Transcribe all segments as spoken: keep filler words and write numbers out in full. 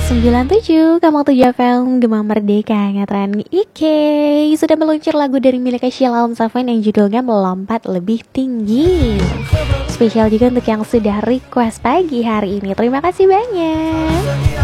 sembilan puluh tujuh Kamu tujuh F M Gema Merdeka Ngetren I K. Sudah meluncur lagu dari milik Sheila On Seven yang judulnya Melompat Lebih Tinggi. Spesial juga untuk yang sudah request pagi hari ini. Terima kasih banyak.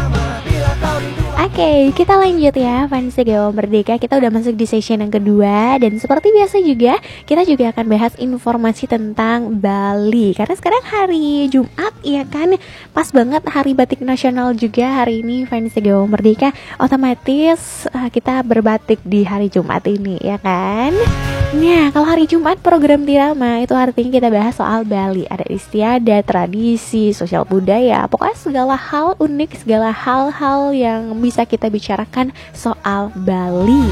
Oke, okay, kita lanjut ya fans Gema Merdeka. Kita udah masuk di session yang kedua. Dan seperti biasa juga, kita juga akan bahas informasi tentang Bali. Karena sekarang hari Jumat, ya kan? Pas banget hari batik nasional juga hari ini fans Gema Merdeka. Otomatis uh, kita berbatik di hari Jumat ini, ya kan? Nah, kalau hari Jumat program Tirama itu artinya kita bahas soal Bali. Ada istiadat, tradisi, sosial budaya, pokoknya segala hal unik, segala hal-hal yang bisa kita bicarakan soal Bali.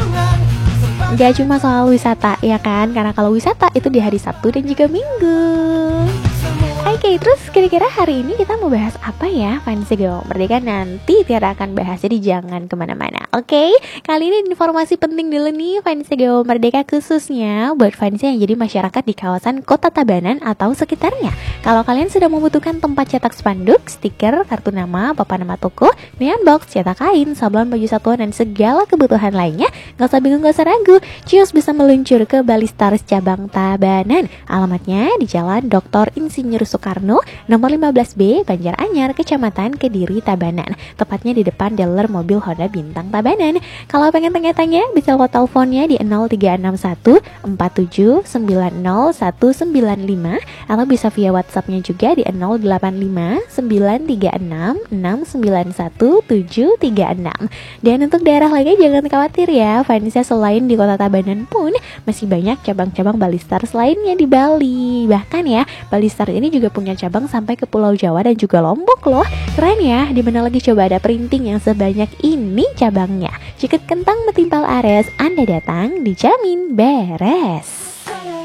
Gak cuma soal wisata, ya kan? Karena kalau wisata itu di hari Sabtu dan juga Minggu. Oke, okay, terus kira-kira hari ini kita mau bahas apa ya? Fancy Gema Merdeka nanti Tiara akan bahas, jadi jangan kemana-mana. Oke, okay? Kali ini informasi penting dulu nih Fancy Gema Merdeka, khususnya buat Fancy yang jadi masyarakat di kawasan Kota Tabanan atau sekitarnya. Kalau kalian sudah membutuhkan tempat cetak spanduk, stiker, kartu nama, papan nama toko, neon box, cetak kain, sablon baju satuan, dan segala kebutuhan lainnya, gak usah bingung, gak usah ragu. Cius bisa meluncur ke Bali Stars cabang Tabanan. Alamatnya di Jalan Doktor Insinyur Soekarno, nomor lima belas B, Banjaranyar, Kecamatan Kediri, Tabanan. Tepatnya di depan dealer mobil Honda Bintang Tabanan. Kalau pengen tanya-tanya, bisa lewat teleponnya di nol tiga enam satu empat tujuh sembilan nol satu sembilan lima atau bisa via WhatsAppnya juga di nol delapan lima sembilan tiga enam enam sembilan satu tujuh tiga enam. Dan untuk daerah lainnya jangan khawatir ya, Vanessa selain di Kota Tabanan pun masih banyak cabang-cabang Bali Stars lainnya di Bali. Bahkan ya, Bali Stars ini juga punya cabang sampai ke Pulau Jawa dan juga Lombok loh. Keren ya, dimana lagi coba ada printing yang sebanyak ini cabangnya. Jika kentang metimpal ares, Anda datang dijamin beres.